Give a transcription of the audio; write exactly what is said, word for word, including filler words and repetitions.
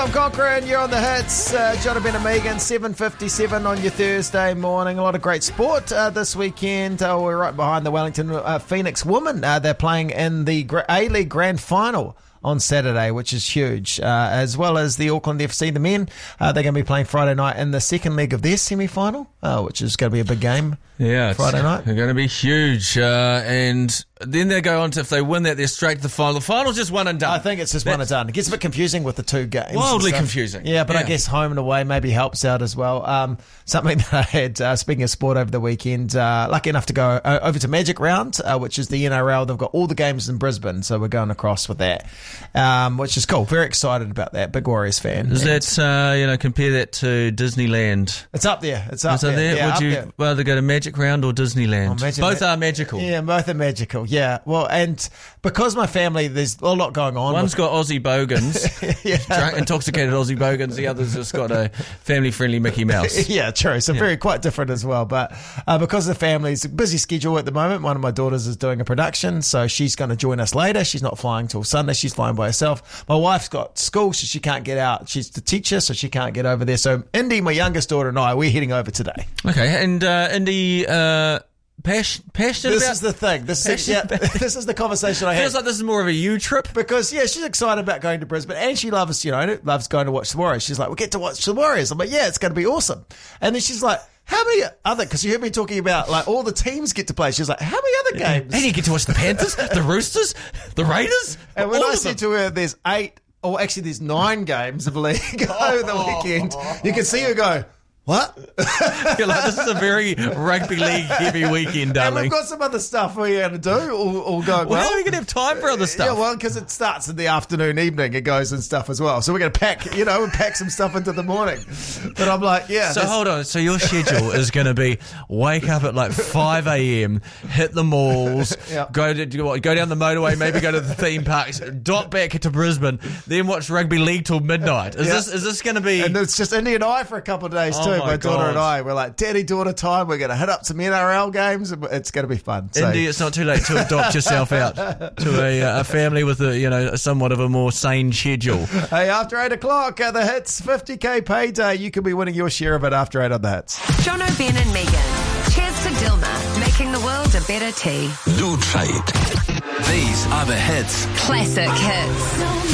I'm Cochrane, you're on the hits. Uh, Jonathan and Megan, seven fifty-seven on your Thursday morning. A lot of great sport uh, this weekend. Uh, we're right behind the Wellington uh, Phoenix women. Uh, they're playing in the A-League Grand Final on Saturday, which is huge, uh, as well as the Auckland F C, the men. Uh, they're going to be playing Friday night in the second leg of their semi-final, uh, which is going to be a big game. Yeah, Friday night. They're going to be huge. Uh, and then they go on to, if they win that, they're straight to the final. The final's just one and done. I think it's just That's one and done. It gets a bit confusing with the two games. Wildly confusing. Yeah, but yeah. I guess home and away maybe helps out as well. Um, something that I had, uh, speaking of sport over the weekend, uh, lucky enough to go uh, over to Magic Round, uh, which is the N R L. They've got all the games in Brisbane, so we're going across with that, um, which is cool. Very excited about that. Big Warriors fan. Is that, uh, you know, compare that to Disneyland? It's up there. It's up Is that there. there? Yeah, Would up you there. rather go to Magic Round or Disneyland? Oh, Magic- both are magical. Yeah, both are magical. Yeah. Well, and because my family, there's a lot going on. One's with, got Aussie Bogans, yeah. drunk, intoxicated Aussie Bogans. The other's just got a family-friendly Mickey Mouse. Yeah, true. So Yeah. very quite different as well. But uh, because the family's a busy schedule at the moment, one of my daughters is doing a production, so she's going to join us later. She's not flying till Sunday. She's flying by herself. My wife's got school, so she can't get out. She's the teacher, so she can't get over there. So Indy, my youngest daughter, and I, we're heading over today. Okay, and uh, Indy, uh, pas- passionate This about... is the thing. This is, yeah, this is the conversation I had. Feels like this is more of a you trip. Because, yeah, she's excited about going to Brisbane and she loves, you know, loves going to watch the Warriors. She's like, we'll get to watch the Warriors. I'm like, yeah, it's going to be awesome. And then she's like, how many other, because you heard me talking about, like, all the teams get to play. She's like, how many other games? And you get to watch the Panthers, the Roosters, the Raiders. And when all I of said them. to her, there's eight, or actually there's nine games of league over the weekend, you can see her go, what? You're like, this is a very rugby league heavy weekend, And darling. we've got some other stuff we're going to do, all, all going well, well. how are we going to have time for other stuff? Yeah, well, because it starts in the afternoon, evening, it goes and stuff as well. So we're going to pack, you know, pack some stuff into the morning. But I'm like, yeah. So there's- hold on. So your schedule is going to be wake up at like five a.m, hit the malls, Yeah. go to go down the motorway, maybe go to the theme parks, dot back to Brisbane, then watch rugby league till midnight. Is Yeah. this is this going to be? And it's just Indy and I for a couple of days Oh too, my my, daughter God. and I. We're like, daddy, daughter time. We're going to hit up some N R L games. And it's going to be fun. So, Indy, it's not too late to adopt yourself out to a, uh, a family with a you know somewhat of a more sane schedule. hey, after eight o'clock, uh, the Hits fifty K payday. You could be winning your share of it after eight on the Hits. Jono, Ben and Megan. Cheers to Dilma, making the world a better tea. Lutrate. These are the hits. Classic hits.